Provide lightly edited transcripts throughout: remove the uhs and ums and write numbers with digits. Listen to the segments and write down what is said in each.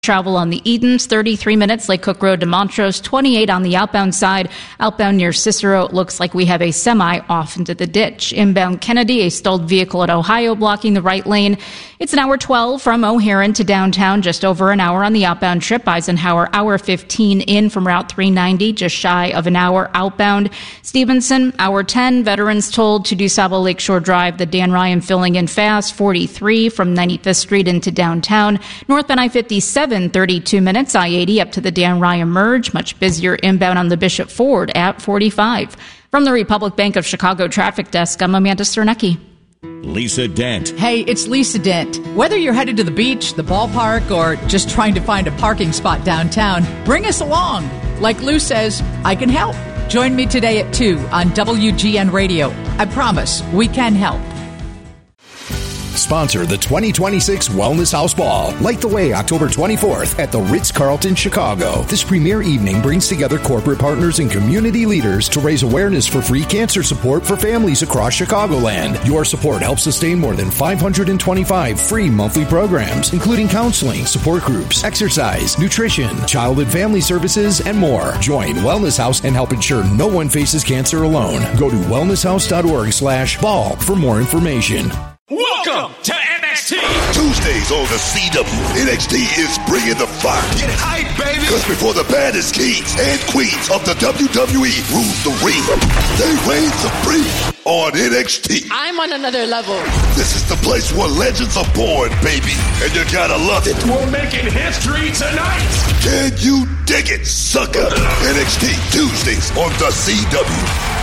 Travel on the Edens, 33 minutes, Lake Cook Road to Montrose, 28 on the outbound side. Outbound near Cicero, it looks like we have a semi off into the ditch. Inbound Kennedy, a stalled vehicle at Ohio blocking the right lane. It's an hour 12 from O'Haron to downtown, just over an hour on the outbound trip. Eisenhower, hour 15 in from Route 390, just shy of an hour outbound. Stevenson, hour 10, veterans told to DuSable Lakeshore Drive, the Dan Ryan filling in fast, 43 from 95th Street into downtown. Northbound I-57, 32 minutes, I-80 up to the Dan Ryan merge, much busier inbound on the Bishop Ford at 45. From the Republic Bank of Chicago Traffic Desk, I'm Amanda Sternecki. Lisa Dent. Hey, it's Lisa Dent. Whether you're headed to the beach, the ballpark, or just trying to find a parking spot downtown, bring us along. Like Lou says, I can help. Join me today at 2 on WGN Radio. I promise we can help. Sponsor the 2026 Wellness House Ball. Light the way October 24th at the Ritz-Carlton, Chicago. This premier evening brings together corporate partners and community leaders to raise awareness for free cancer support for families across Chicagoland. Your support helps sustain more than 525 free monthly programs, including counseling, support groups, exercise, nutrition, child and family services, and more. Join Wellness House and help ensure no one faces cancer alone. Go to wellnesshouse.org/ball for more information. Welcome to NXT. Tuesdays on the CW, NXT is bringing the fire. Get hype, baby. Because before the baddest kings and queens of the WWE rule the ring, they reign supreme on NXT. I'm on another level. This is the place where legends are born, baby, and you gotta love it. We're making history tonight. Can you dig it, sucker? NXT Tuesdays on the CW.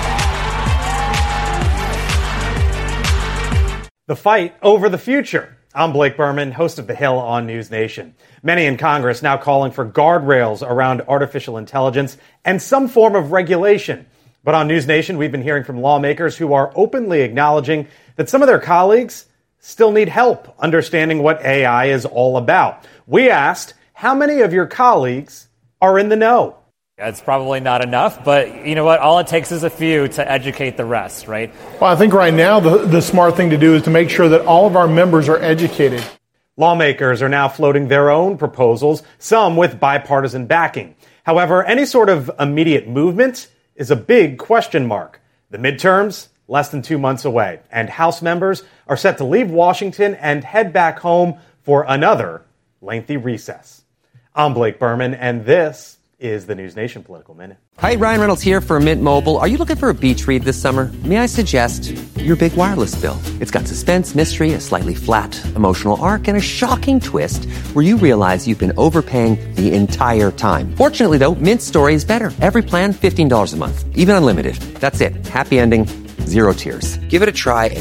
The fight over the future. I'm Blake Berman, host of The Hill on News Nation. Many in Congress now calling for guardrails around artificial intelligence and some form of regulation. But on News Nation, we've been hearing from lawmakers who are openly acknowledging that some of their colleagues still need help understanding what AI is all about. We asked, how many of your colleagues are in the know? It's probably not enough, but you know what? All it takes is a few to educate the rest, right? Well, I think right now the smart thing to do is to make sure that all of our members are educated. Lawmakers are now floating their own proposals, some with bipartisan backing. However, any sort of immediate movement is a big question mark. The midterms, less than 2 months away, and House members are set to leave Washington and head back home for another lengthy recess. I'm Blake Berman, and this is the News Nation Political Minute. Hi, Ryan Reynolds here for Mint Mobile. Are you looking for a beach read this summer? May I suggest your big wireless bill? It's got suspense, mystery, a slightly flat, emotional arc, and a shocking twist where you realize you've been overpaying the entire time. Fortunately, though, Mint's story is better. Every plan, $15 a month. Even unlimited. That's it. Happy ending. Zero tears. Give it a try at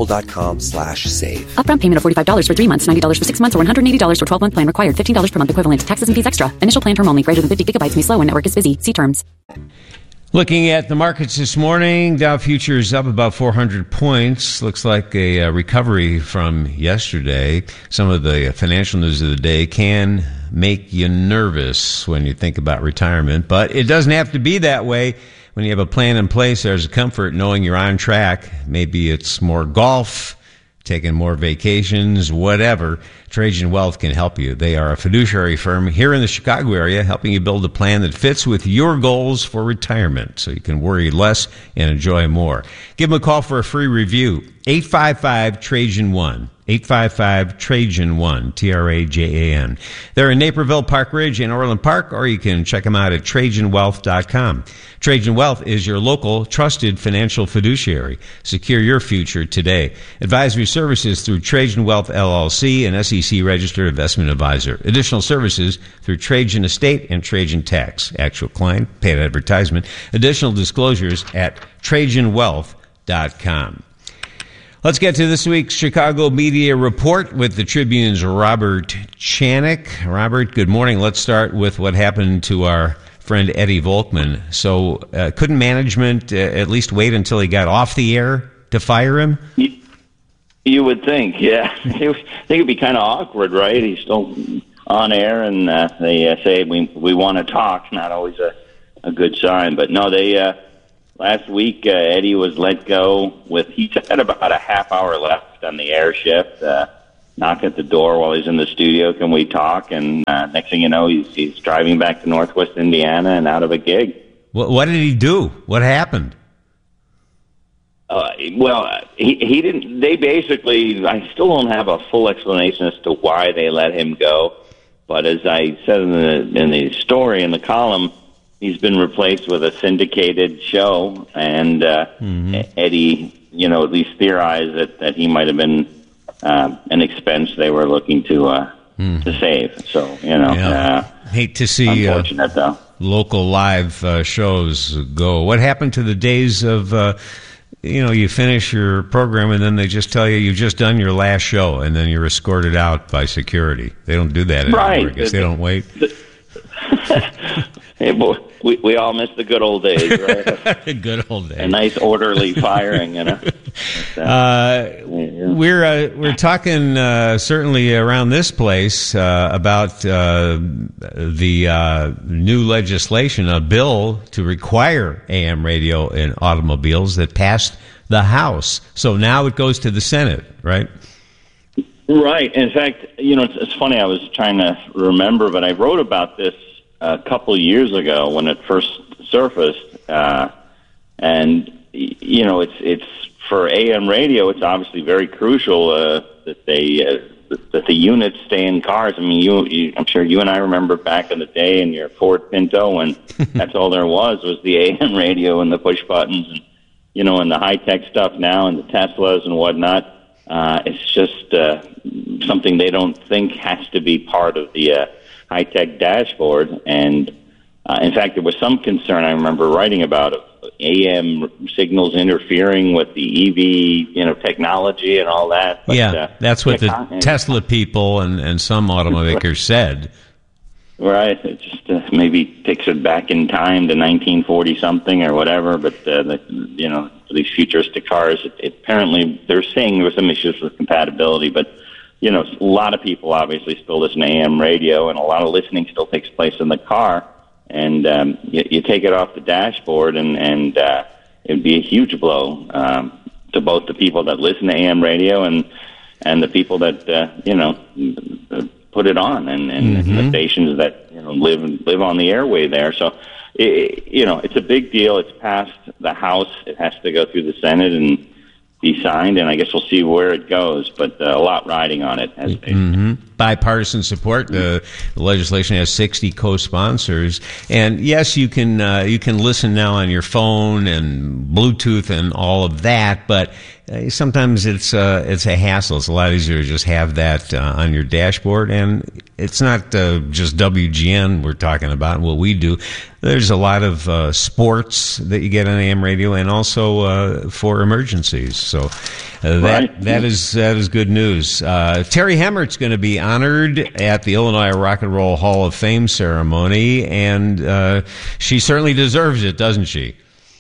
mintmobile.com/save. Upfront payment of $45 for 3 months, $90 for 6 months, or $180 for 12-month plan required. $15 per month equivalent. Taxes and fees extra. Initial plan term only. Greater than 50 gigabytes may slow when network is busy. See terms. Looking at the markets this morning, Dow futures up about 400 points. Looks like a recovery from yesterday. Some of the financial news of the day can make you nervous when you think about retirement, but it doesn't have to be that way. When you have a plan in place, there's a comfort knowing you're on track. Maybe it's more golf, taking more vacations, whatever. Trajan Wealth can help you. They are a fiduciary firm here in the Chicago area, helping you build a plan that fits with your goals for retirement so you can worry less and enjoy more. Give them a call for a free review. 855-TRAJAN-1. 855-TRAJAN-1, Trajan. They're in Naperville, Park Ridge, and Orland Park, or you can check them out at TrajanWealth.com. Trajan Wealth is your local, trusted financial fiduciary. Secure your future today. Advisory services through Trajan Wealth, LLC, an SEC-registered investment advisor. Additional services through Trajan Estate and Trajan Tax. Actual client, paid advertisement. Additional disclosures at TrajanWealth.com. Let's get to this week's Chicago Media Report with the Tribune's Robert Chanik. Robert, good morning. Let's start with what happened to our friend Eddie Volkman. So couldn't management at least wait until he got off the air to fire him? You would think, yeah. I think it'd be kind of awkward, right? He's still on air, and they say we want to talk. Not always a good sign. But no, they... Last week, Eddie was let go he had about a half hour left on the air shift. knock at the door while he's in the studio. Can we talk? And next thing you know, he's driving back to Northwest Indiana and out of a gig. What did he do? What happened? He didn't. They basically, I still don't have a full explanation as to why they let him go. But as I said in the story, in the column, he's been replaced with a syndicated show, and Eddie, at least theorized that he might have been an expense they were looking to save. So, hate to see unfortunate, though. Local live shows go. What happened to the days of, you finish your program and then they just tell you you've just done your last show and then you're escorted out by security? They don't do that anymore. Right. I guess they don't wait. Hey, boy, we all miss the good old days, right? Good old days. A nice orderly firing, We're talking certainly around this place about the new legislation, a bill to require AM radio in automobiles that passed the House. So now it goes to the Senate, right? Right. In fact, it's funny. I was trying to remember, but I wrote about this a couple of years ago when it first surfaced, and it's for AM radio. It's obviously very crucial that the units stay in cars. I mean, I'm sure you and I remember back in the day in your Ford Pinto when that's all there was the AM radio and the push buttons, and and the high tech stuff now and the Teslas and whatnot. It's just something they don't think has to be part of the high-tech dashboard. And in fact, there was some concern I remember writing about AM signals interfering with the EV, technology and all that. But, that's what the Tesla people and some automakers said. Right. It just maybe takes it back in time to 1940-something or whatever. But, these futuristic cars, apparently they're saying there were some issues with compatibility. But, a lot of people obviously still listen to AM radio, and a lot of listening still takes place in the car. And you take it off the dashboard, and it'd be a huge blow to both the people that listen to AM radio and the people that put it on, and the stations that live on the airway there. So it's a big deal. It's passed the House. It has to go through the Senate and be signed, and I guess we'll see where it goes, but a lot riding on it. Bipartisan support. The legislation has 60 co-sponsors, and yes, you can listen now on your phone and Bluetooth and all of that, but sometimes it's a hassle. It's a lot easier to just have that on your dashboard, and it's not just WGN we're talking about. What we do, there's a lot of sports that you get on AM radio, and also for emergencies. So that is good news. Terry Hemmert's going to be honored at the Illinois Rock and Roll Hall of Fame ceremony, and she certainly deserves it, doesn't she?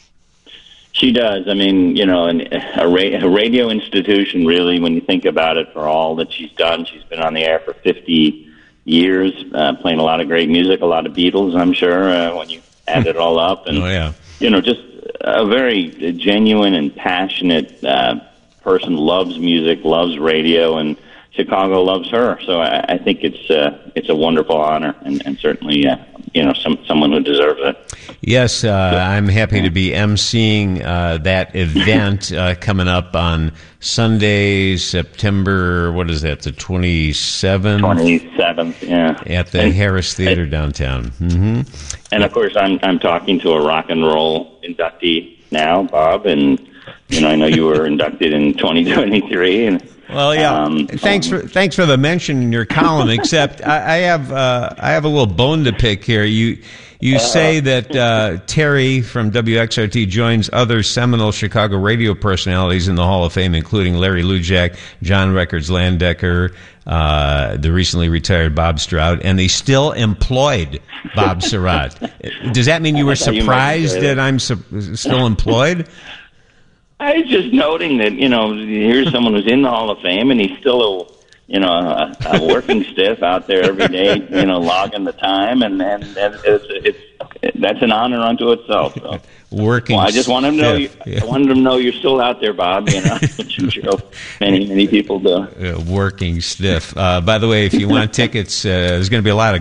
She does. I mean, a radio institution, really, when you think about it, for all that she's done. She's been on the air for 50 years, playing a lot of great music, a lot of Beatles, I'm sure, when you add it all up. And, just a very genuine and passionate person, loves music, loves radio, and Chicago loves her. So I think it's a wonderful honor, and certainly someone who deserves it. Yes, I'm happy to be emceeing that event coming up on Sunday, September, what is that, the 27th? 27th, yeah. At the Harris Theater downtown. Mm-hmm. And, of course, I'm talking to a rock and roll inductee now, Bob, and, I know you were inducted in 2023, and well, yeah. Thanks for the mention in your column. Except I have a little bone to pick here. You say that Terry from WXRT joins other seminal Chicago radio personalities in the Hall of Fame, including Larry Lujak, John Records Landecker, the recently retired Bob Stroud, and the still employed Bob Surratt. Does that mean you were surprised that I'm still employed? I was just noting that, here's someone who's in the Hall of Fame, and he's still a working stiff out there every day, logging the time, and it's that's an honor unto itself. So. Working. Well, I just want them to know. I wanted them to know you're still out there, Bob. You know, which I'm sure many people do. Working stiff. By the way, if you want tickets, there's going to be a lot of